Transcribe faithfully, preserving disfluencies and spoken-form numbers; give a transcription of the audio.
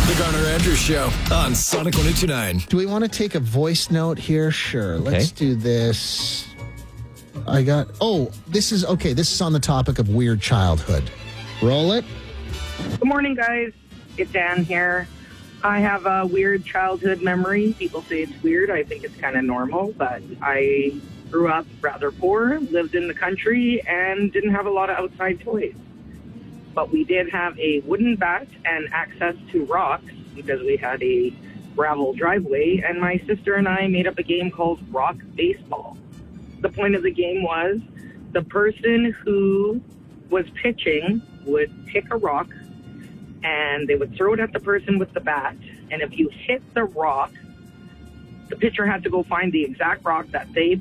The Garner Andrews Show on Sonic one oh two point nine. Do we want to take a voice note here? Sure. Let's do this. I got, oh, this is, okay, this is on the topic of weird childhood. Roll it. Good morning, guys. It's Ann here. I have a weird childhood memory. People say it's weird. I think it's kind of normal, but I grew up rather poor, lived in the country, and didn't have a lot of outside toys. But we did have a wooden bat and access to rocks because we had a gravel driveway, and my sister and I made up a game called Rock Baseball. The point of the game was the person who was pitching would pick a rock, and they would throw it at the person with the bat, and if you hit the rock, the pitcher had to go find the exact rock that they